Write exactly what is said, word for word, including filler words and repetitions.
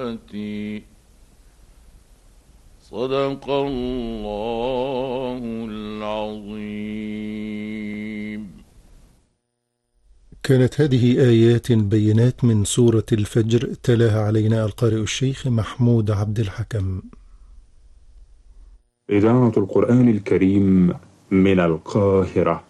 آياتي صدق الله العظيم. كانت هذه آيات بينات من سورة الفجر، تلاها علينا القارئ الشيخ محمود عبد الحكم. إذاعة القرآن الكريم من القاهرة.